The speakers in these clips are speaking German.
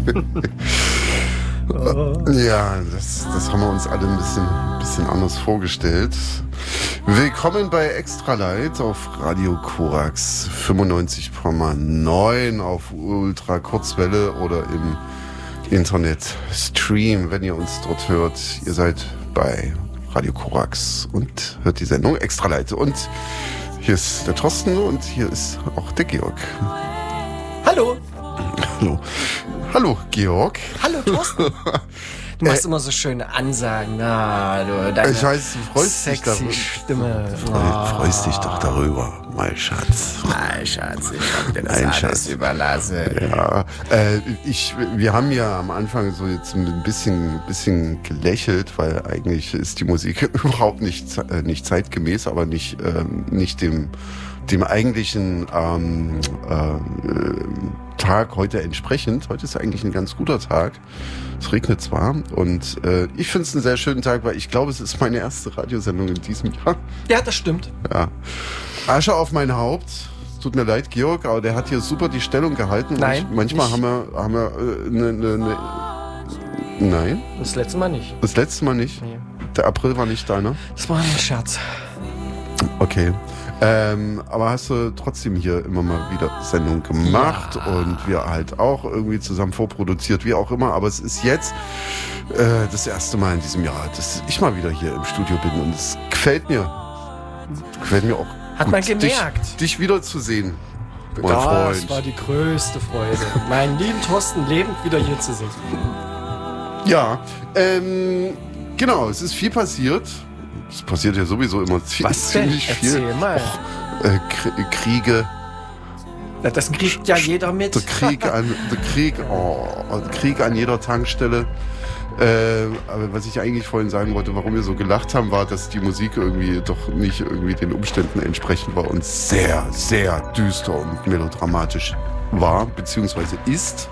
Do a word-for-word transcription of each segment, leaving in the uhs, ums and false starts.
Ja, das, das haben wir uns alle ein bisschen, bisschen anders vorgestellt. Willkommen bei Extra Light auf Radio Korax fünfundneunzig Komma neun auf Ultra Kurzwelle oder im Internet Stream, wenn ihr uns dort hört. Ihr seid bei Radio Korax und hört die Sendung Extra Light. Und hier ist der Thorsten und hier ist auch der Georg. Hallo. Hallo. Hallo, Georg. Hallo, Thorsten. Du machst äh, immer so schöne Ansagen. Na, du, deine ich weiß, du freust dich darüber. Stimme. Du oh. freust dich doch darüber, mein Schatz. Mein Schatz, ich hab dir das mein alles Schatz. überlassen. Ja, äh, ich, wir haben ja am Anfang so jetzt ein bisschen, bisschen gelächelt, weil eigentlich ist die Musik überhaupt nicht, äh, nicht zeitgemäß, aber nicht, ähm, nicht dem, dem eigentlichen ähm, äh, Tag heute entsprechend. Heute ist eigentlich ein ganz guter Tag. Es regnet zwar und äh, ich finde es einen sehr schönen Tag, weil ich glaube, es ist meine erste Radiosendung in diesem Jahr. Ja, das stimmt. Ja. Asche auf mein Haupt. Es tut mir leid, Georg, aber der hat hier super die Stellung gehalten. Nein. Und manchmal nicht. haben wir, haben wir äh, ne, ne, ne. Nein. Das letzte Mal nicht. Das letzte Mal nicht. Nee. Der April war nicht deiner. Das war ein Scherz. Okay. Ähm, aber hast du trotzdem hier immer mal wieder Sendung gemacht ja. und wir halt auch irgendwie zusammen vorproduziert, wie auch immer. Aber es ist jetzt äh, das erste Mal in diesem Jahr, dass ich mal wieder hier im Studio bin und es gefällt mir. Gefällt mir auch. Hat gut, man gemerkt. Dich, dich wiederzusehen, mein das Freund. war die größte Freude, meinen lieben Thorsten lebend wieder hier zu sehen. Ja, ähm, genau, es ist viel passiert. Es passiert ja sowieso immer zie- Was ziemlich denn? viel. Erzähl mal. Och, äh, K- Kriege. Na, das kriegt ja jeder mit. Der Krieg an, der Krieg, oh, Krieg an jeder Tankstelle. Äh, aber was ich eigentlich vorhin sagen wollte, warum wir so gelacht haben, war, dass die Musik irgendwie doch nicht irgendwie den Umständen entsprechend war und sehr, sehr düster und melodramatisch war, beziehungsweise ist.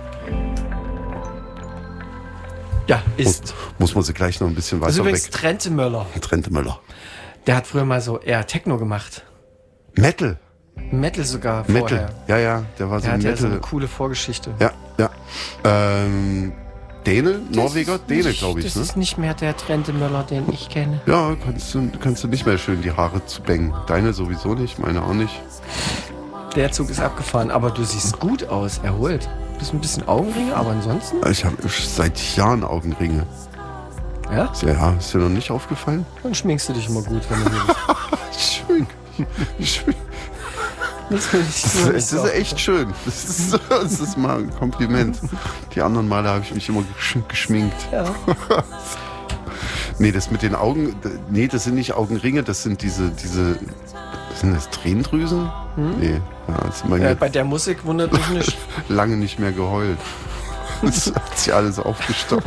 Ja, ist. Muss, muss man sie gleich noch ein bisschen weiter das ist übrigens weg. Trente Möller. Trente Möller. Der hat früher mal so eher Techno gemacht. Metal. Metal sogar vorher. Metal. Ja, ja, der war so der ein hat ja Metal. so eine coole Vorgeschichte. Ja, ja. Ähm, Däne, Das Norweger, ist Däne, nicht- glaube ich. Das Ne? ist nicht mehr der Trente Möller, den ich kenne. Ja, kannst du, kannst du nicht mehr schön die Haare zu bängen. Deine sowieso nicht, meine auch nicht. Der Zug ist abgefahren, aber du siehst gut aus, erholt. Du bist ein bisschen Augenringe, aber ansonsten? Ich habe seit Jahren Augenringe. Ja? Ja, ist dir noch nicht aufgefallen? Dann schminkst du dich immer gut, wenn du willst. Schön. Schön. Das finde ich Das, nur nicht das so. ist echt schön. Das ist, das ist mal ein Kompliment. Die anderen Male habe ich mich immer gesch- geschminkt. Ja. Nee, das mit den Augen, nee, das sind nicht Augenringe, das sind diese, diese, sind das Tränendrüsen? Hm? Nee, ja, das sind bei Ja, mir bei der Musik wundert mich nicht. lange nicht mehr geheult. Das hat sich alles aufgestockt.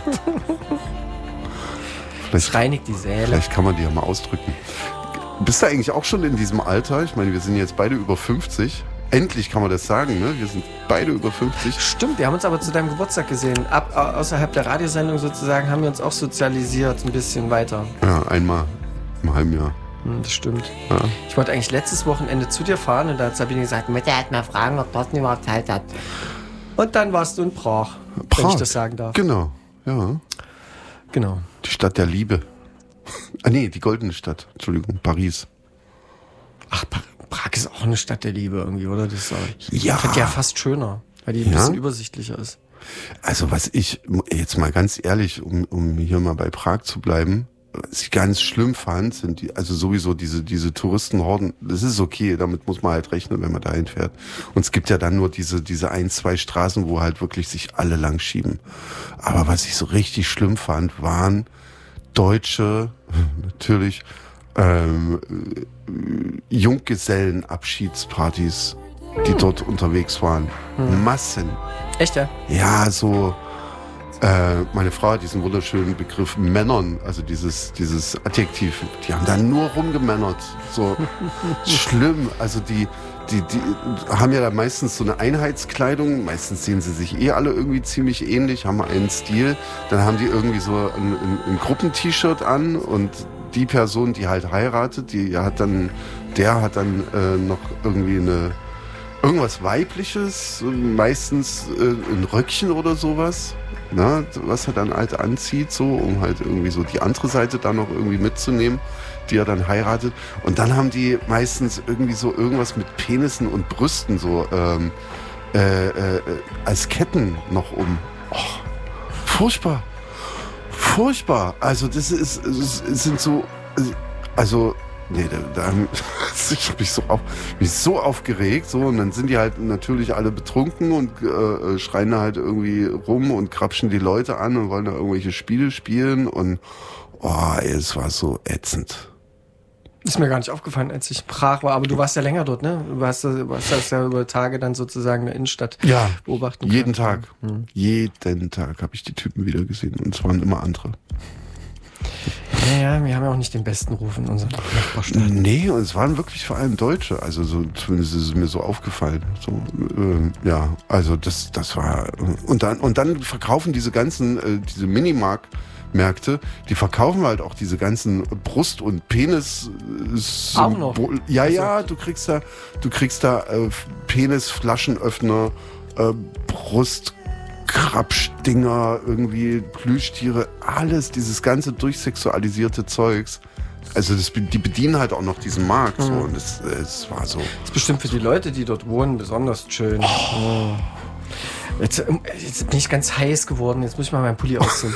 Das reinigt die Seele. Vielleicht kann man die ja mal ausdrücken. Bist du eigentlich auch schon in diesem Alter? Ich meine, wir sind jetzt beide über fünfzig. Endlich kann man das sagen, ne? Wir sind beide über fünfzig. Stimmt, wir haben uns aber zu deinem Geburtstag gesehen. Ab, au- außerhalb der Radiosendung sozusagen haben wir uns auch sozialisiert, ein bisschen weiter. Ja, einmal im halben Jahr. Hm, das stimmt. Ja. Ich wollte eigentlich letztes Wochenende zu dir fahren und da hat Sabine gesagt, Mutter hat mal fragen, ob Thorsten überhaupt Zeit hat. Und dann warst du in Prag, Prag. wenn ich das sagen darf. Genau, ja. Genau. Die Stadt der Liebe. Ah nee, die goldene Stadt. Entschuldigung, Paris. Ach, Pa- Prag ist auch eine Stadt der Liebe irgendwie, oder? Das ist auch, Ja. Ich finde die ja fast schöner, weil die ein Ja? bisschen übersichtlicher ist. Also was ich, jetzt mal ganz ehrlich, um, um hier mal bei Prag zu bleiben, was ich ganz schlimm fand, sind die, also sowieso diese, diese Touristenhorden, das ist okay, damit muss man halt rechnen, wenn man dahin fährt. Und es gibt ja dann nur diese, diese ein, zwei Straßen, wo halt wirklich sich alle lang schieben. Aber was ich so richtig schlimm fand, waren deutsche, natürlich, ähm, Junggesellenabschiedspartys, die dort unterwegs waren. Massen. Echt, ja? Ja, so, äh, meine Frau hat diesen wunderschönen Begriff Männern, also dieses, dieses Adjektiv, die haben da nur rumgemännert. So schlimm, also die, die, die haben ja da meistens so eine Einheitskleidung, meistens sehen sie sich eh alle irgendwie ziemlich ähnlich, haben einen Stil, dann haben die irgendwie so ein, ein, ein Gruppen-T-Shirt an und die Person, die halt heiratet, die hat dann, der hat dann äh, noch irgendwie eine irgendwas Weibliches, meistens äh, ein Röckchen oder sowas, ne, was er dann halt anzieht, so, um halt irgendwie so die andere Seite dann noch irgendwie mitzunehmen, die er dann heiratet. Und dann haben die meistens irgendwie so irgendwas mit Penissen und Brüsten so ähm, äh, äh, als Ketten noch um. Oh, furchtbar. Furchtbar. Also das ist, es sind so, also nee, da, da ich habe mich so, auf, mich so aufgeregt, so, und dann sind die halt natürlich alle betrunken und äh, schreien da halt irgendwie rum und krapschen die Leute an und wollen da irgendwelche Spiele spielen und oh, ey, es war so ätzend. Ist mir gar nicht aufgefallen, als ich in Prag war, aber du warst ja länger dort, ne? Du hast, du hast das ja über Tage dann sozusagen in der Innenstadt ja, beobachten können. Jeden Tag, hm. jeden Tag habe ich die Typen wieder gesehen und es waren immer andere. Ja, ja, wir haben ja auch nicht den besten Ruf in unserem Nachbarstaat. Nee, und es waren wirklich vor allem Deutsche, also so, zumindest ist es mir so aufgefallen. So, äh, ja, also das, das war, und dann, und dann verkaufen diese ganzen, äh, diese Minimarkt-Märkte, die verkaufen halt auch diese ganzen Brust- und Penis. Äh, auch noch? Ja, also. ja, du kriegst da, du kriegst da äh, Penis-Flaschenöffner, äh, Brust- Krabschdinger, irgendwie Plüschtiere, alles, dieses ganze durchsexualisierte Zeugs. Also das, die bedienen halt auch noch diesen Markt. So, und es, es war so. Das ist bestimmt für die Leute, die dort wohnen, besonders schön. Oh. Jetzt, jetzt bin ich ganz heiß geworden, jetzt muss ich mal meinen Pulli ausziehen.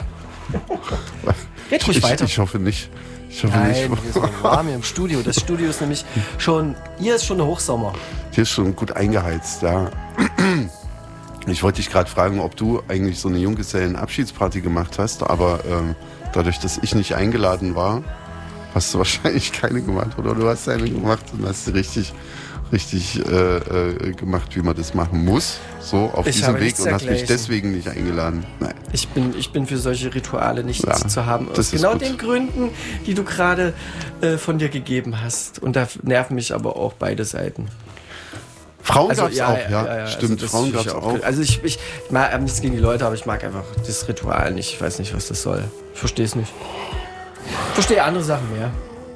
Geht ruhig ich, weiter. Ich hoffe nicht. Ich hoffe Nein, nicht. wir sind warm hier im Studio. Das Studio ist nämlich schon, hier ist schon der Hochsommer. Hier ist schon gut eingeheizt, ja. Ich wollte dich gerade fragen, ob du eigentlich so eine Junggesellen-Abschiedsparty gemacht hast, aber ähm, dadurch, dass ich nicht eingeladen war, hast du wahrscheinlich keine gemacht, oder du hast eine gemacht und hast sie richtig, richtig äh, äh, gemacht, wie man das machen muss, so auf ich diesem Weg, und hast dergleichen. mich deswegen nicht eingeladen. Nein. Ich bin, ich bin für solche Rituale nicht ja, zu haben, aus genau gut. den Gründen, die du gerade äh, von dir gegeben hast. Und da nerven mich aber auch beide Seiten. Frauen also, gab es ja, auch, ja. ja, ja, ja stimmt, also Frauen gab es auch. auch. Also ich, ich mag nichts gegen die Leute, aber ich mag einfach das Ritual nicht. Ich weiß nicht, was das soll. Ich verstehe es nicht. Ich verstehe andere Sachen mehr.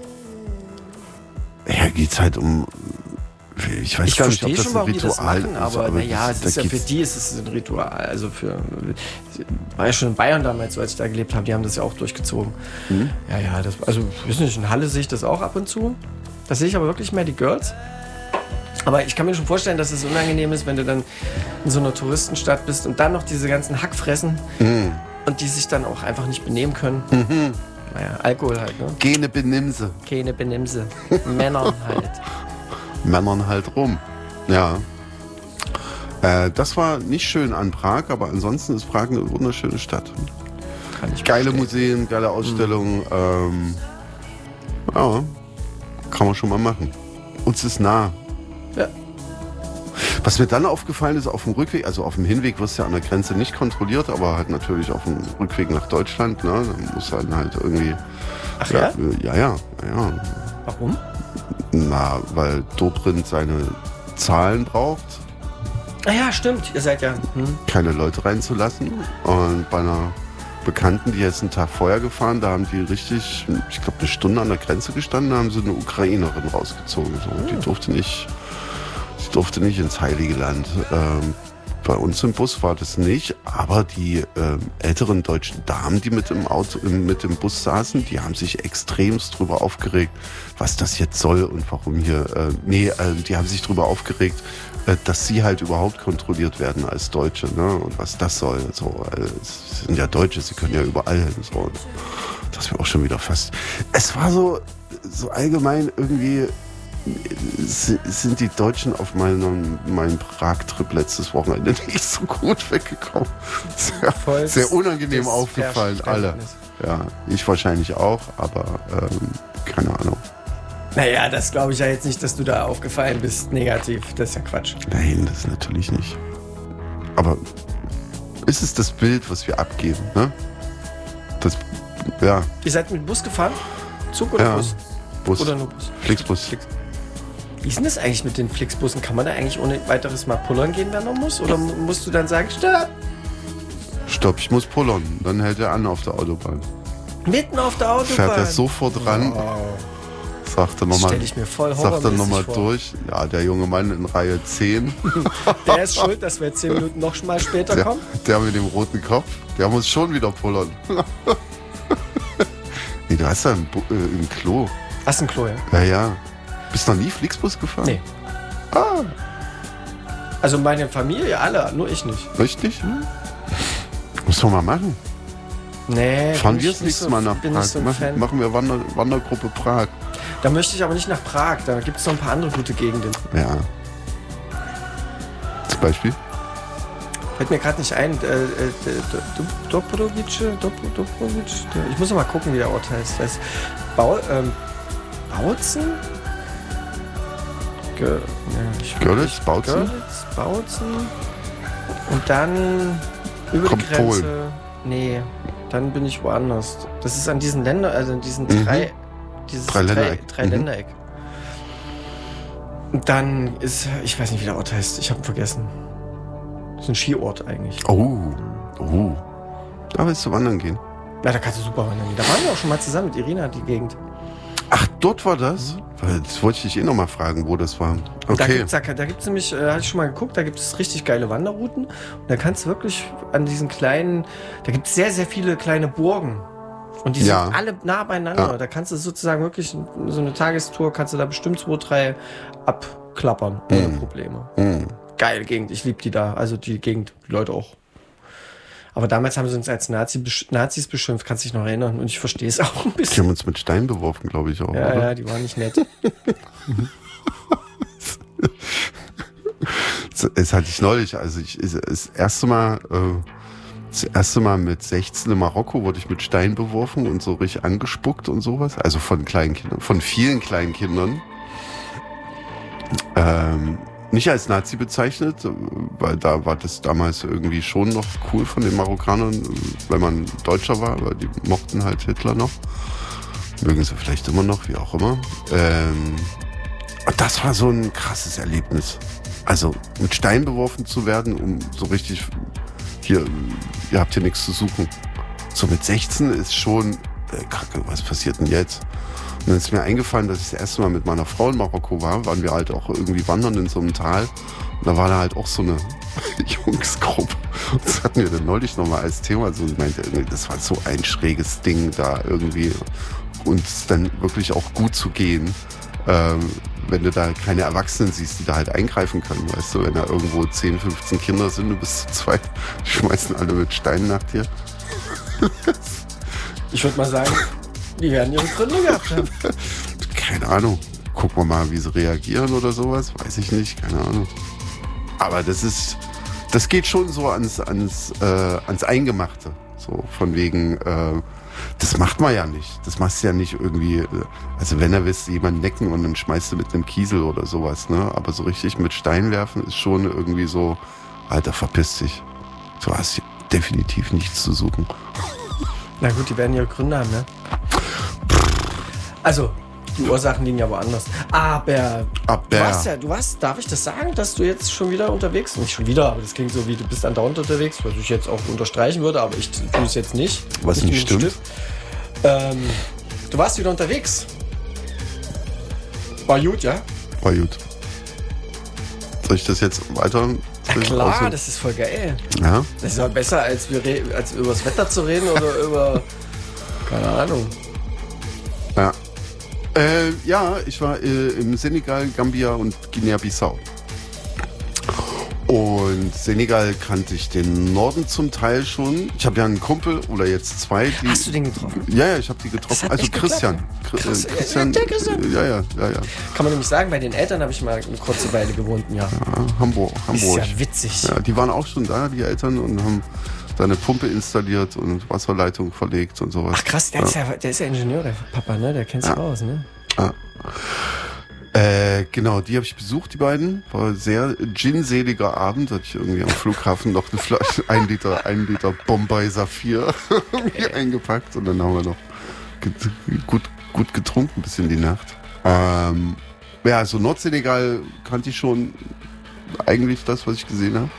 Ja, geht's halt um... Ich weiß ich gar nicht, ob das schon, ein warum Ritual die das machen, ist. aber, Aber naja, das, es ist ja für die ist es ein Ritual. Also für... War ja schon in Bayern damals, so als ich da gelebt habe, die haben das ja auch durchgezogen. Mhm. Ja, ja, das, also, ich weiß nicht, in Halle sehe ich das auch ab und zu. Da sehe ich aber wirklich mehr die Girls. Aber ich kann mir schon vorstellen, dass es unangenehm ist, wenn du dann in so einer Touristenstadt bist und dann noch diese ganzen Hackfressen mhm. und die sich dann auch einfach nicht benehmen können. Mhm. Naja, Alkohol halt, ne? Gene Benimse. Gene Benimse. Männern halt. Männern halt rum. Ja. Äh, das war nicht schön an Prag, aber ansonsten ist Prag eine wunderschöne Stadt. Kann ich geile verstehen. Museen, geile Ausstellungen. Mhm. Ähm, ja, kann man schon mal machen. Uns ist nah. Ja. Was mir dann aufgefallen ist, auf dem Rückweg, also auf dem Hinweg wirst du ja an der Grenze nicht kontrolliert, aber halt natürlich auf dem Rückweg nach Deutschland, ne, dann musst du halt, halt irgendwie... Ach ja? Ja, ja, ja. Warum? Na, weil Dobrindt seine Zahlen braucht. Ah ja, stimmt, ihr seid ja... Hm. Keine Leute reinzulassen. Und bei einer Bekannten, die jetzt einen Tag vorher gefahren, da haben die richtig, ich glaube, eine Stunde an der Grenze gestanden, da haben sie eine Ukrainerin rausgezogen. So. Oh. Die durfte nicht... Ich durfte nicht ins Heilige Land. Ähm, bei uns im Bus war das nicht, aber die ähm, älteren deutschen Damen, die mit im Auto, mit im Bus saßen, die haben sich extremst drüber aufgeregt, was das jetzt soll und warum hier. Äh, nee, äh, die haben sich drüber aufgeregt, äh, dass sie halt überhaupt kontrolliert werden als Deutsche, ne? Und was das soll. So, äh, sie sind ja Deutsche, sie können ja überall hin. So. Und das war auch schon wieder fast. Es war so, so allgemein irgendwie. Sind die Deutschen auf meinem, meinem Prag-Trip letztes Wochenende nicht so gut weggekommen. Sehr, sehr unangenehm aufgefallen, alle. Ja, ich wahrscheinlich auch, aber ähm, keine Ahnung. Naja, das glaube ich ja jetzt nicht, dass du da aufgefallen bist, negativ. Das ist ja Quatsch. Nein, das natürlich nicht. Aber ist es das Bild, was wir abgeben, ne? Das, ja. Ihr seid mit dem Bus gefahren? Zug oder ja, Bus? Bus? Oder nur Bus? Flixbus. Flix. Wie ist denn das eigentlich mit den Flixbussen? Kann man da eigentlich ohne weiteres mal pullern gehen, wenn man muss? Oder musst du dann sagen, stopp? Stopp, ich muss pullern. Dann hält er an auf der Autobahn. Mitten auf der Autobahn? Fährt er sofort ran. Wow. Sagte noch mal, stelle ich mir voll sagte nochmal vor. durch. Ja, der junge Mann in Reihe zehn. Der ist schuld, dass wir zehn Minuten noch mal später der, kommen. Der mit dem roten Kopf, der muss schon wieder pullern. Nee, du hast ja ein, Bu- äh, ein Klo. Hast du ein Klo, ja? Ja, ja. Bist du noch nie Flixbus gefahren? Nee. Ah, Also meine Familie, alle, nur ich nicht. richtig? Hm? Muss man mal machen. Nee. Fahren bin wir ich das nicht nächste so- Mal nach bin Prag. nicht so ein machen, Fan. machen wir Wander, Wandergruppe Prag. Da möchte ich aber nicht nach Prag. Da gibt es noch ein paar andere gute Gegenden. Ja. Zum Beispiel? Fällt mir gerade nicht ein. Äh, äh, Dobrovic, Dobrovic. Ich muss noch mal gucken, wie der Ort heißt. Das heißt Bau, ähm, Bautzen? Ge, ja, ich, Görlitz, Bautzen? Görlitz, Bautzen. Und dann über Kommt die Grenze. Polen. Nee, dann bin ich woanders. Das ist an diesen Ländern, also an diesen Mhm. drei, dieses Drei Ländereck. Drei, drei Mhm. Ländereck. Und dann ist, ich weiß nicht, wie der Ort heißt. Ich habe ihn vergessen. Das ist ein Skiort eigentlich. Oh, oh. Da willst du wandern gehen. Ja, da kannst du super wandern gehen. Da waren wir auch schon mal zusammen mit Irina, die Gegend. Ach, dort war das? Weil das wollte ich dich eh noch mal fragen, wo das war. Und da Okay. gibt's, da, da gibt's nämlich, äh, hatte ich schon mal geguckt, da gibt es richtig geile Wanderrouten. Und da kannst du wirklich an diesen kleinen, da gibt es sehr, sehr viele kleine Burgen. Und die Ja. sind alle nah beieinander. Ja. Da kannst du sozusagen wirklich, so eine Tagestour, kannst du da bestimmt zwei, drei abklappern, ohne Mhm. Probleme. Hm. Geile Gegend, ich liebe die da. Also die Gegend, die Leute auch. Aber damals haben sie uns als Nazi, Nazis beschimpft, kannst dich noch erinnern. Und ich verstehe es auch ein Die bisschen. haben uns mit Stein beworfen, glaube ich auch, Ja, oder? ja, die waren nicht nett. Das, das hatte ich neulich. Also ich, das erste Mal, äh, das erste Mal mit sechzehn in Marokko wurde ich mit Stein beworfen und so richtig angespuckt und sowas. Also von kleinen Kindern, von vielen kleinen Kindern. Ähm, nicht als Nazi bezeichnet, weil da war das damals irgendwie schon noch cool von den Marokkanern, wenn man Deutscher war, weil die mochten halt Hitler noch. Mögen sie vielleicht immer noch, wie auch immer. Ähm, und das war so ein krasses Erlebnis. Also mit Stein beworfen zu werden, um so richtig, hier, ihr habt hier nichts zu suchen. So mit sechzehn ist schon, äh, kacke, was passiert denn jetzt? Und dann ist mir eingefallen, dass ich das erste Mal mit meiner Frau in Marokko war, waren wir halt auch irgendwie wandern in so einem Tal. Und da war da halt auch so eine Jungsgruppe. Und das hatten wir dann neulich nochmal als Thema. So, ich meinte, irgendwie, das war so ein schräges Ding da irgendwie. Uns dann wirklich auch gut zu gehen, ähm, wenn du da keine Erwachsenen siehst, die da halt eingreifen können. Weißt du, wenn da irgendwo zehn, fünfzehn Kinder sind, du bist zu zweit, die schmeißen alle mit Steinen nach dir. Ich würde mal sagen, die werden ihre Gründe gehabt haben. Keine Ahnung. Gucken wir mal, wie sie reagieren oder sowas. Weiß ich nicht, keine Ahnung. Aber das ist, das geht schon so ans, ans, äh, ans Eingemachte. So von wegen, äh, das macht man ja nicht. Das machst du ja nicht irgendwie, äh, also wenn er willst du jemanden necken und dann schmeißt du mit einem Kiesel oder sowas, ne? Aber so richtig mit Stein werfen ist schon irgendwie so, Alter, verpiss dich. Du hast hier definitiv nichts zu suchen. Na gut, die werden ihre Gründe haben, ne? Also, die Ursachen liegen ja woanders. Aber, Aber. du warst ja, du warst, darf ich das sagen, dass du jetzt schon wieder unterwegs bist? Nicht schon wieder, aber das klingt so wie, du bist andauernd unterwegs, was ich jetzt auch unterstreichen würde, aber ich tue es jetzt nicht. Was nicht mit dem stimmt. Stift. Ähm, du warst wieder unterwegs. War gut, ja? War gut. Soll ich das jetzt weiter? Ja klar, aussehen? das ist voll geil. Ja. Das ist ja besser, als, wir re- als über das Wetter zu reden oder über, keine Ahnung. Ja. Äh, ja, ich war äh, im Senegal, Gambia und Guinea-Bissau. Und Senegal kannte ich den Norden zum Teil schon. Ich habe ja einen Kumpel oder jetzt zwei. Die, Hast du den getroffen? Ja, ja, ich habe die Das getroffen. hat Also echt Christian. geklappt. Chris, Krass, äh, Christian. der Christian. Ja, ja, ja, ja. Kann man nämlich sagen, bei den Eltern habe ich mal eine kurze Weile gewohnt, ja. ja Hamburg, Hamburg. Ist ja witzig. Ja, die waren auch schon da, die Eltern, und haben da eine Pumpe installiert und Wasserleitung verlegt und sowas. Ach krass, der, ja. Ist ja, der ist ja Ingenieur, der Papa, ne? Der kennt sich Ja. aus, ne? Ja. Äh, genau, die habe ich besucht, die beiden. War ein sehr ginseliger Abend. Hatte ich irgendwie am Flughafen noch eine Flasche, ein Liter, ein Liter Bombay Saphir mir eingepackt. Und dann haben wir noch get- gut, gut getrunken bis in die Nacht. Ähm, ja, also Nordsenegal kannte ich schon eigentlich das, was ich gesehen habe.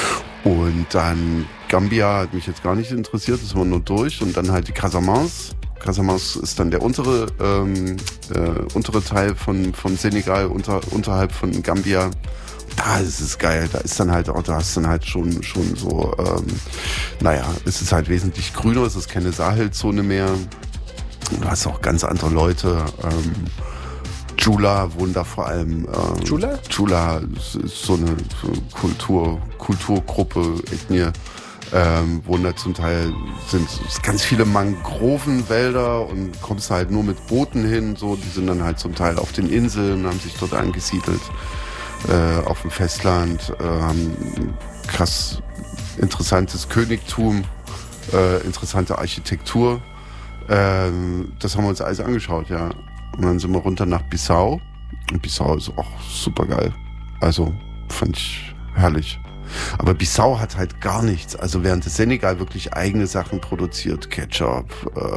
Und dann Gambia hat mich jetzt gar nicht interessiert, das war nur durch. Und dann halt die Casamance. Casamance ist dann der untere, ähm, äh, untere Teil von, von Senegal, unter, unterhalb von Gambia. Da ist es geil, da ist dann halt auch, da hast du dann halt schon, schon so, ähm, naja, es ist halt wesentlich grüner, es ist keine Sahelzone mehr. Du hast auch ganz andere Leute. Ähm, Jula wohnen da vor allem. Ähm, Jula? Jula ist, ist so eine so Kultur, Kulturgruppe, Ethnie. Ähm, wohnen da zum Teil, sind ganz viele Mangrovenwälder und kommst halt nur mit Booten hin. So, die sind dann halt zum Teil auf den Inseln, haben sich dort angesiedelt. Äh, auf dem Festland, äh, haben ein krass interessantes Königtum, äh, interessante Architektur. Ähm, das haben wir uns alles angeschaut, ja. Und dann sind wir runter nach Bissau. Und Bissau ist auch super geil. Also fand ich herrlich. Aber Bissau hat halt gar nichts. Also während das Senegal wirklich eigene Sachen produziert, Ketchup,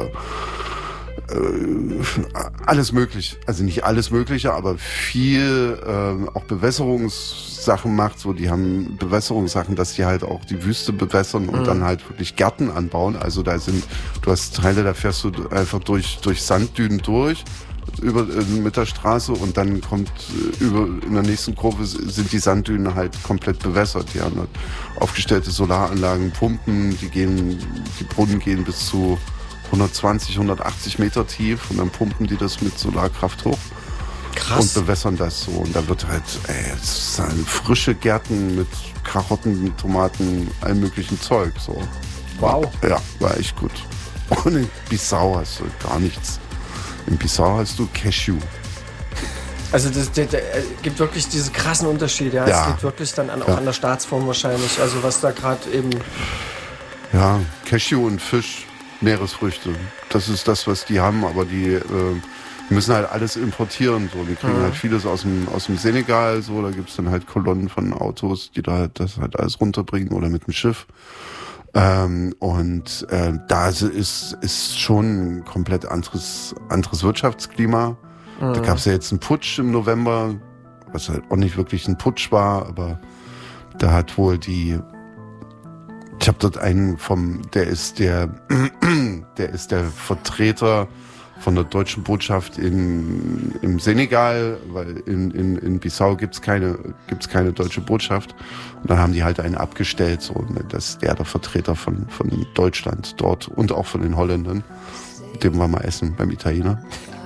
äh, äh, alles möglich. Also nicht alles Mögliche, aber viel äh, auch Bewässerungssachen macht. So, die haben Bewässerungssachen, dass die halt auch die Wüste bewässern und mhm. dann halt wirklich Gärten anbauen. Also da sind, du hast Teile, da fährst du einfach durch, durch Sanddünen durch. Über, äh, mit der Straße und dann kommt äh, über in der nächsten Kurve sind die Sanddünen halt komplett bewässert. Die haben halt aufgestellte Solaranlagen, Pumpen, die gehen, die Brunnen gehen bis zu hundertzwanzig, hundertachtzig Meter tief und dann pumpen die das mit Solarkraft hoch. Krass. Und bewässern das so. Und da wird halt, ey, es sind frische Gärten mit Karotten, Tomaten, allem möglichen Zeug. So. Wow. Ja, war echt gut. Und in Bissau hast du gar nichts. In Bissau hast du Cashew. Also das, das, das gibt wirklich diese krassen Unterschiede. Ja? Ja. Es liegt wirklich dann an, auch Ja. an der Staatsform wahrscheinlich. Also was da gerade eben... Ja, Cashew und Fisch, Meeresfrüchte. Das ist das, was die haben, aber die äh, müssen halt alles importieren. So. Die kriegen Mhm. halt vieles aus dem, aus dem Senegal. So. Da gibt's dann halt Kolonnen von Autos, die da halt das halt alles runterbringen oder mit dem Schiff. Ähm, und äh, da ist, ist schon ein komplett anderes, anderes Wirtschaftsklima. Mhm. Da gab es ja jetzt einen Putsch im November, was halt auch nicht wirklich ein Putsch war, aber da hat wohl die, ich habe dort einen vom, der ist der, der ist der Vertreter von der deutschen Botschaft in, im Senegal, weil in, in, in Bissau gibt's keine, gibt's keine deutsche Botschaft. Und dann haben die halt einen abgestellt, so, dass der der Vertreter von, von Deutschland dort und auch von den Holländern. Mit dem wir mal essen beim Italiener.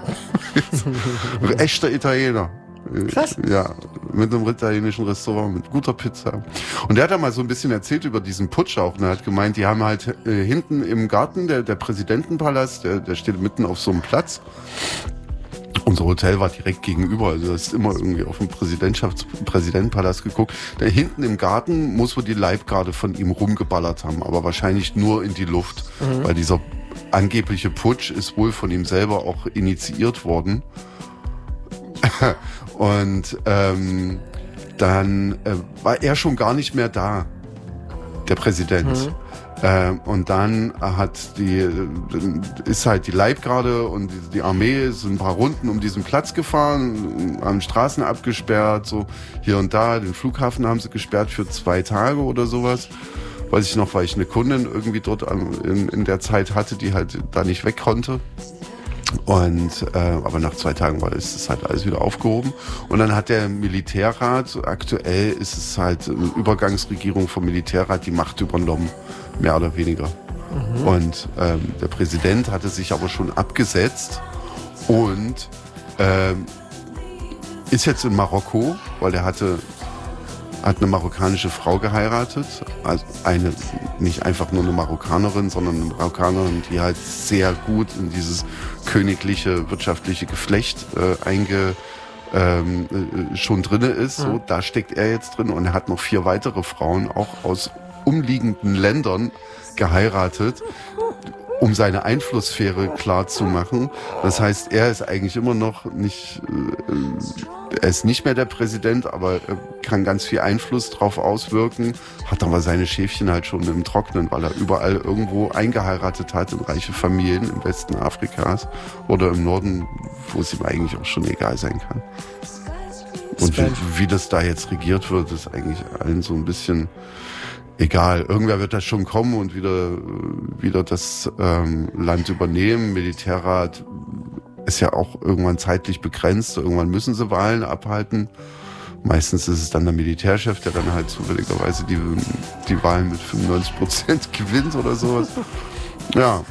Echter Italiener. Krass. Ja, mit einem italienischen Restaurant, mit guter Pizza. Und der hat da mal so ein bisschen erzählt über diesen Putsch auch. Und er hat gemeint, die haben halt äh, hinten im Garten, der, der Präsidentenpalast, der, der steht mitten auf so einem Platz. Unser Hotel war direkt gegenüber, also du hast immer irgendwie auf den Präsidentschafts- Präsidentenpalast geguckt. Da hinten im Garten muss wohl die Leibgarde von ihm rumgeballert haben, aber wahrscheinlich nur in die Luft, mhm. weil dieser angebliche Putsch ist wohl von ihm selber auch initiiert worden. Und ähm, dann äh, war er schon gar nicht mehr da, der Präsident. Mhm. Ähm, und dann hat die, ist halt die Leibgarde und die, die Armee sind ein paar Runden um diesen Platz gefahren, haben Straßen abgesperrt, so hier und da. Den Flughafen haben sie gesperrt für zwei Tage oder sowas. Weiß ich noch, weil ich eine Kundin irgendwie dort in, in der Zeit hatte, die halt da nicht weg konnte. Und äh, aber nach zwei Tagen war ist es halt alles wieder aufgehoben. Und dann hat der Militärrat, aktuell ist es halt eine Übergangsregierung vom Militärrat, die Macht übernommen, mehr oder weniger. Mhm. Und ähm, der Präsident hatte sich aber schon abgesetzt und ähm, ist jetzt in Marokko, weil er hatte hat eine marokkanische Frau geheiratet, also eine, nicht einfach nur eine Marokkanerin, sondern eine Marokkanerin, die halt sehr gut in dieses königliche, wirtschaftliche Geflecht äh, einge, ähm, äh, schon drinne ist. So, da steckt er jetzt drin und er hat noch vier weitere Frauen, auch aus umliegenden Ländern, geheiratet, um seine Einflusssphäre klar zu machen. Das heißt, er ist eigentlich immer noch nicht, äh, er ist nicht mehr der Präsident, aber er kann ganz viel Einfluss drauf auswirken, hat aber seine Schäfchen halt schon im Trocknen, weil er überall irgendwo eingeheiratet hat in reiche Familien im Westen Afrikas oder im Norden, wo es ihm eigentlich auch schon egal sein kann. Und wie, wie das da jetzt regiert wird, ist eigentlich allen so ein bisschen egal, irgendwer wird da schon kommen und wieder, wieder das ähm, Land übernehmen. Militärrat ist ja auch irgendwann zeitlich begrenzt. Irgendwann müssen sie Wahlen abhalten. Meistens ist es dann der Militärchef, der dann halt zufälligerweise die, die Wahlen mit fünfundneunzig Prozent gewinnt oder sowas. Ja,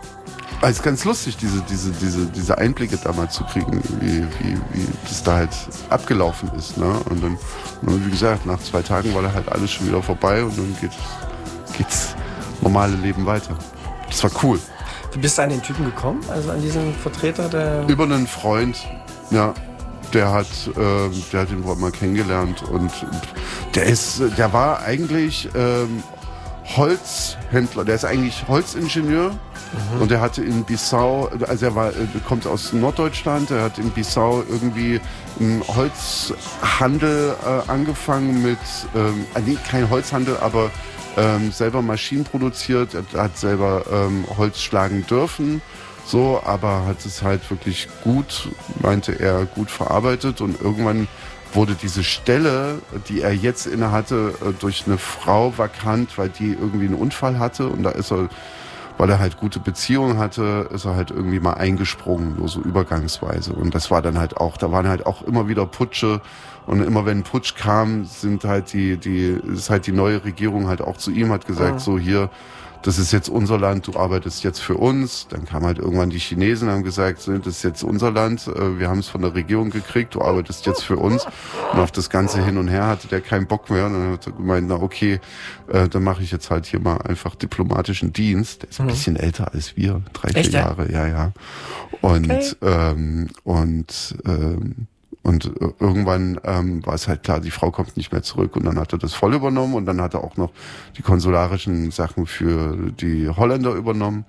also ganz lustig, diese, diese, diese, diese Einblicke da mal zu kriegen, wie, wie, wie das da halt abgelaufen ist. Ne? Und dann, wie gesagt, nach zwei Tagen war da halt alles schon wieder vorbei und dann geht, geht's normale Leben weiter. Das war cool. Wie bist du an den Typen gekommen? Also an diesen Vertreter der... Über einen Freund, ja. Der hat, äh, der hat ihn wohl mal kennengelernt und der ist, der war eigentlich ähm, Holzhändler, der ist eigentlich Holzingenieur mhm. und der hatte in Bissau, also er war, kommt aus Norddeutschland, er hat in Bissau irgendwie einen Holzhandel äh, angefangen mit, ähm, nee, kein Holzhandel, aber ähm, selber Maschinen produziert, er hat selber ähm, Holz schlagen dürfen. So, aber hat es halt wirklich gut, meinte er, gut verarbeitet und irgendwann wurde diese Stelle, die er jetzt inne hatte, durch eine Frau vakant, weil die irgendwie einen Unfall hatte und da ist er, weil er halt gute Beziehungen hatte, ist er halt irgendwie mal eingesprungen, nur so übergangsweise und das war dann halt auch, da waren halt auch immer wieder Putsche und immer wenn ein Putsch kam, sind halt die, die, ist halt die neue Regierung halt auch zu ihm, hat gesagt, mhm. so hier, das ist jetzt unser Land, du arbeitest jetzt für uns. Dann kamen halt irgendwann die Chinesen und haben gesagt, das ist jetzt unser Land, wir haben es von der Regierung gekriegt, du arbeitest jetzt für uns. Und auf das Ganze hin und her hatte der keinen Bock mehr. Und dann hat er gemeint, na okay, dann mache ich jetzt halt hier mal einfach diplomatischen Dienst. Der ist ein mhm. bisschen älter als wir, drei, vier Echt, Jahre, ja, ja. Und, okay. ähm, und, ähm, Und irgendwann ähm, war es halt klar, die Frau kommt nicht mehr zurück und dann hat er das voll übernommen und dann hat er auch noch die konsularischen Sachen für die Holländer übernommen.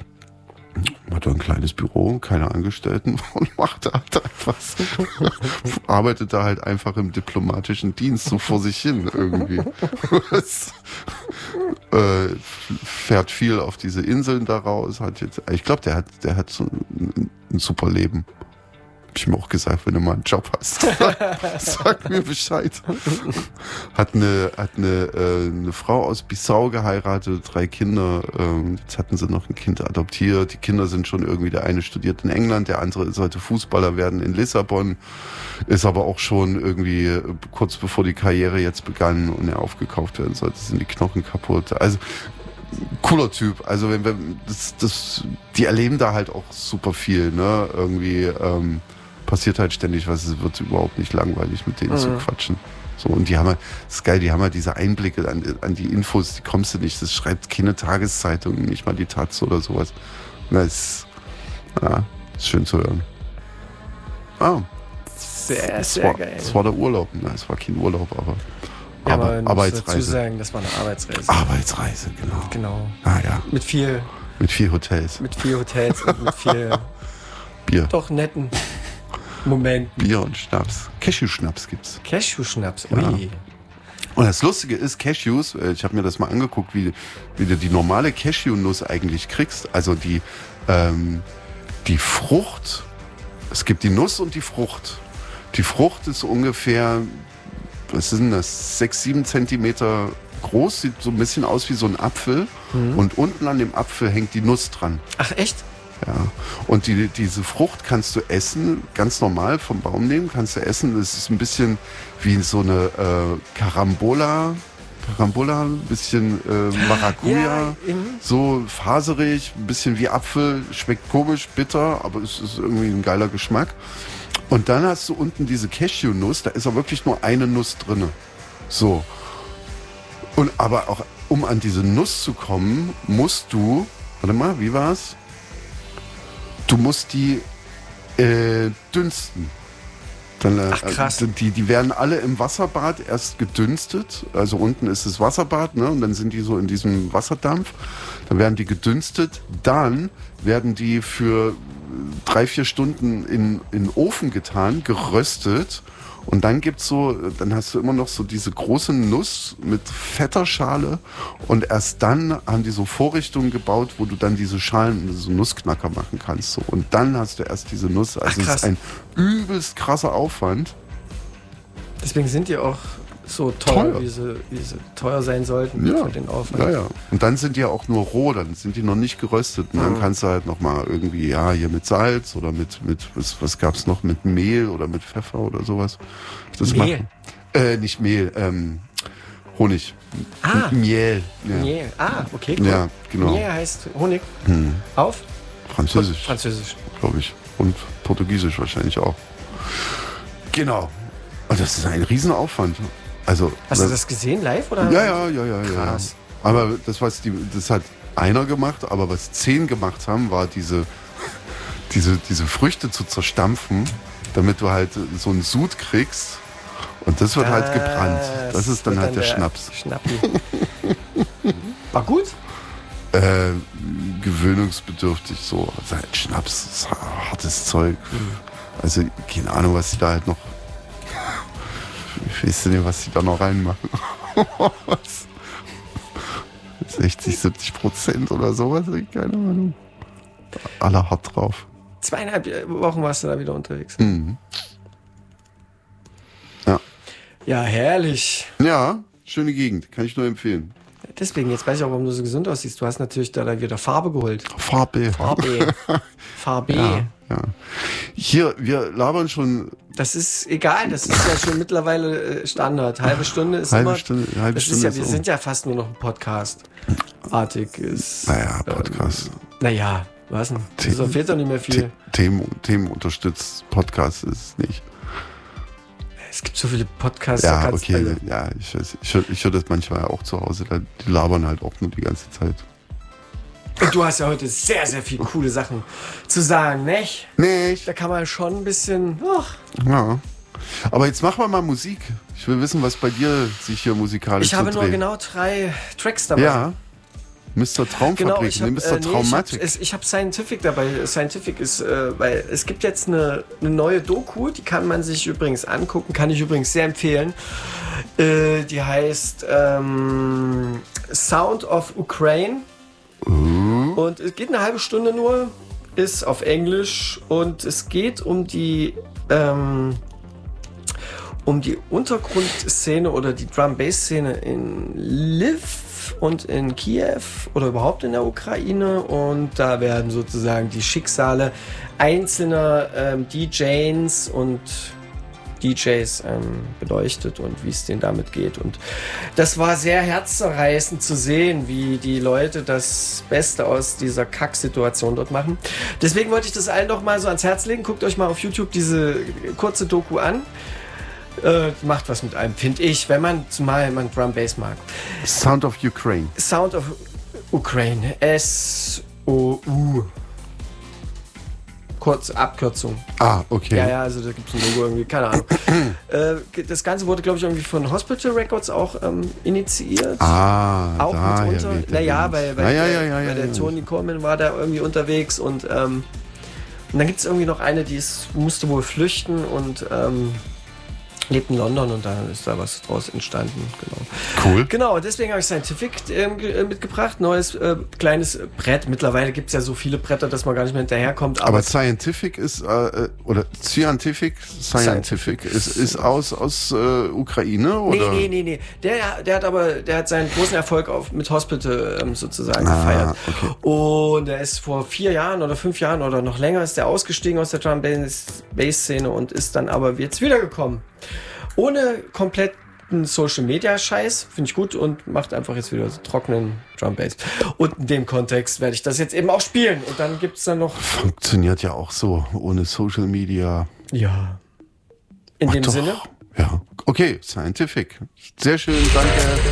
Hat er ein kleines Büro, keine Angestellten und machte halt einfach, arbeitet da halt einfach im diplomatischen Dienst so vor sich hin irgendwie. Was, äh, fährt viel auf diese Inseln da raus, hat jetzt, ich glaube, der hat, der hat so ein, ein super Leben. Hab ich mir auch gesagt, wenn du mal einen Job hast, sag mir Bescheid. Hat eine, hat eine, äh, eine Frau aus Bissau geheiratet, drei Kinder. Ähm, jetzt hatten sie noch ein Kind adoptiert. Die Kinder sind schon irgendwie, der eine studiert in England, der andere sollte Fußballer werden in Lissabon. Ist aber auch schon irgendwie kurz bevor die Karriere jetzt begann und er aufgekauft werden sollte, sind die Knochen kaputt. Also cooler Typ. Also wenn wir das, das, die erleben da halt auch super viel, ne? Irgendwie ähm, passiert halt ständig was, es wird überhaupt nicht langweilig, mit denen mhm. zu quatschen. So, und die haben halt, das ist geil, die haben halt diese Einblicke an, an die Infos, die kommst du nicht, das schreibt keine Tageszeitung, nicht mal die Taz oder sowas. Das ist, ja, ist schön zu hören. Ah. Sehr, das sehr war, geil. Das war der Urlaub, ne? Es war kein Urlaub, aber ja, aber aber Arbeitsreise. dazu sagen, das war eine Arbeitsreise. Arbeitsreise, genau. Genau. Ah, ja. Mit viel... Mit viel Hotels. Mit viel Hotels und mit viel... Bier. Doch netten Momenten. Bier und Schnaps. Cashew-Schnaps gibt's. Cashew-Schnaps, ui. Ja. Und das Lustige ist, Cashews, ich habe mir das mal angeguckt, wie, wie du die normale Cashew-Nuss eigentlich kriegst. Also die, ähm, die Frucht, es gibt die Nuss und die Frucht. Die Frucht ist ungefähr... Was sind das? Sechs, sieben Zentimeter groß, sieht so ein bisschen aus wie so ein Apfel. Mhm. Und unten an dem Apfel hängt die Nuss dran. Ach, echt? Ja. Und die, diese Frucht kannst du essen, ganz normal vom Baum nehmen, kannst du essen. Es ist ein bisschen wie so eine äh, Carambola. Carambola, ein bisschen äh, Maracuja, ja, so faserig, ein bisschen wie Apfel, schmeckt komisch, bitter, aber es ist irgendwie ein geiler Geschmack. Und dann hast du unten diese Cashew-Nuss, da ist auch wirklich nur eine Nuss drinne. So. Und aber auch, um an diese Nuss zu kommen, musst du, warte mal, wie war's? Du musst die äh, dünsten. Dann, äh, Ach, krass. Die, die werden alle im Wasserbad erst gedünstet. Also unten ist das Wasserbad, ne? Und dann sind die so in diesem Wasserdampf. Dann werden die gedünstet. Dann werden die für drei, vier Stunden in, in den Ofen getan, geröstet. Und dann gibt's so, dann hast du immer noch so diese große Nuss mit fetter Schale. Und erst dann haben die so Vorrichtungen gebaut, wo du dann diese Schalen, so Nussknacker machen kannst. So. Und dann hast du erst diese Nuss. Also es ist ein übelst krasser Aufwand. Deswegen sind die auch so teuer, Teuer. Wie, sie, wie sie teuer sein sollten Ja. für den Aufwand. Ja, ja. Und dann sind die ja auch nur roh, dann sind die noch nicht geröstet. Und dann Mhm. kannst du halt nochmal irgendwie, ja, hier mit Salz oder mit, mit was, was gab's noch, mit Mehl oder mit Pfeffer oder sowas. Das Mehl? machen. Äh, nicht Mehl, ähm, Honig. Ah. M- Miel. Ja. Nee. Ah, okay, cool. Ja, genau. Nee heißt Honig. Hm. Auf? Französisch, Französisch. glaube ich. Und Portugiesisch wahrscheinlich auch. Genau. Und das ist ein Riesenaufwand. Also, Hast du das gesehen live? Oder? Ja, ja, ja, ja, ja. Krass. Aber das, was die, das hat einer gemacht, aber was zehn gemacht haben, war diese, diese, diese Früchte zu zerstampfen, damit du halt so einen Sud kriegst. Und das wird halt gebrannt. Das ist dann wird halt der, Schnaps. Schnappi. War gut? Äh, gewöhnungsbedürftig so. Also halt Schnaps, ist hartes Zeug. Also keine Ahnung, was die da halt noch. Ich weiß nicht, was die da noch reinmachen. Was? sechzig, siebzig Prozent oder sowas, keine Ahnung. Alle hart drauf. Zweieinhalb Wochen warst du da wieder unterwegs. Mhm. Ja. Ja, herrlich. Ja, schöne Gegend, kann ich nur empfehlen. Deswegen, jetzt weiß ich auch, warum du so gesund aussiehst. Du hast natürlich da, da wieder Farbe geholt. Farbe. Farbe. Farbe. Ja, ja. Hier, wir labern schon. Das ist egal, das ist ja schon mittlerweile äh, Standard. Halbe Stunde ist Halbe immer. Stunde, halbe das Stunde ist ja, ist wir um. sind ja fast nur noch ein Podcast-artig. Ist, Naja, Podcast. Ähm, naja, was denn? Da fehlt doch nicht mehr viel. The- Themen, Themen unterstützt Podcast ist es nicht. Es gibt so viele Podcasts. da Ja, kannst- okay, also, ja, ich, weiß- ich, höre- ich höre das manchmal auch zu Hause, da- die labern halt auch nur die ganze Zeit. Und du hast ja heute sehr, sehr viele coole Sachen zu sagen, nicht? Nicht? Da kann man schon ein bisschen. Ach, Ja. Aber jetzt machen wir mal Musik. Ich will wissen, was bei dir sich hier musikalisch ich habe so nur dreht. genau drei Tracks dabei. Ja. Mister Traumfabrik, Genau, ich nee, habe Mister äh, nee, ich Traumatic. hab, es- ich hab Scientific dabei. Scientific ist, äh, weil es gibt jetzt eine, eine neue Doku, die kann man sich übrigens angucken, kann ich übrigens sehr empfehlen. Äh, die heißt ähm, Sound of Ukraine. Uh, Und es geht eine halbe Stunde nur, ist auf Englisch und es geht um die ähm, um die Untergrundszene oder die Drum-Bass-Szene in Lviv und in Kiew oder überhaupt in der Ukraine, und da werden sozusagen die Schicksale einzelner ähm, D Js und D Js ähm, beleuchtet und wie es denen damit geht. Und das war sehr herzzerreißend zu sehen, wie die Leute das Beste aus dieser Kacksituation dort machen. Deswegen wollte ich das allen noch mal so ans Herz legen. Guckt euch mal auf YouTube diese kurze Doku an. Äh, macht was mit einem, finde ich, wenn man zumal man Drum Bass mag. Sound of Ukraine. Sound of Ukraine. S O U. Kurz Abkürzung. Ah, okay. Ja, ja, also da gibt es ein Logo irgendwie, keine Ahnung. äh, das Ganze wurde, glaube ich, irgendwie von Hospital Records auch ähm, initiiert. Ah, auch daher mitunter. weht der Naja, Wind. weil, weil, ja, ja, der, ja, ja, weil ja, der ja. Tony Coleman war da irgendwie unterwegs und, ähm, und dann gibt es irgendwie noch eine, die ist, musste wohl flüchten und ähm, lebt in London, und da ist da was draus entstanden. Genau. Cool. Genau, deswegen habe ich Scientific ähm, ge- äh, mitgebracht. Neues äh, kleines Brett. Mittlerweile gibt es ja so viele Bretter, dass man gar nicht mehr hinterherkommt. Aber, Aber Scientific ist, äh, oder Scientific, Scientific, ist, ist aus, aus äh, Ukraine, nee, oder? nee, nee, nee. Der, der hat aber, der hat seinen großen Erfolg auf, mit Hospital ähm, sozusagen Ah, gefeiert. okay. Und er ist vor vier Jahren oder fünf Jahren oder noch länger ist der ausgestiegen aus der Drum Bass Bass Szene und ist dann aber jetzt wiedergekommen. Ohne kompletten Social Media Scheiß, finde ich gut, und macht einfach jetzt wieder so trockenen Drum Bass. Und in dem Kontext werde ich das jetzt eben auch spielen. Und dann gibt es dann noch. Funktioniert ja auch so, ohne Social Media. Ja. In Ach dem doch. Sinne. Ja. Okay, Scientific. Sehr schön, danke.